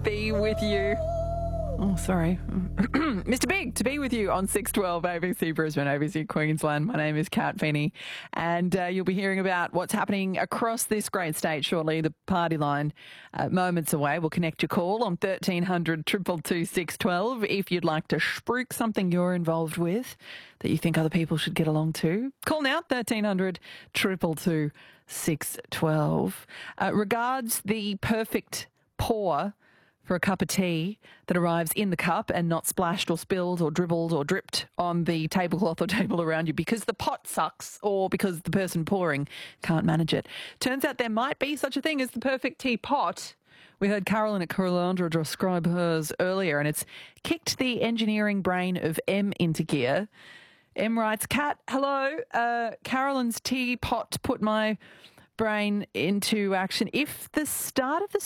be with you. Oh, sorry. Mr. Big to be with you on 612 ABC Brisbane, ABC Queensland. My name is Kat Feeney, and you'll be hearing about what's happening across this great state shortly. The party line moments away. We'll connect your call on 1300 222 612 if you'd like to spruik something you're involved with that you think other people should get along to. Call now, 1300 222 612. Regards the perfect pour for a cup of tea that arrives in the cup and not splashed or spilled or dribbled or dripped on the tablecloth or table around you because the pot sucks or because the person pouring can't manage it. Turns out there might be such a thing as the perfect teapot. We heard Carolyn at Corolandra describe hers earlier, and it's kicked the engineering brain of M into gear. M writes, Kat, hello, Carolyn's teapot put my brain into action. If the start of the